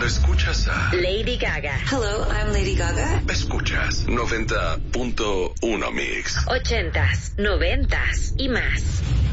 escuchas a Lady Gaga. Hello, I'm Lady Gaga. Escuchas 90.1 Mix. 80s, 90s y más.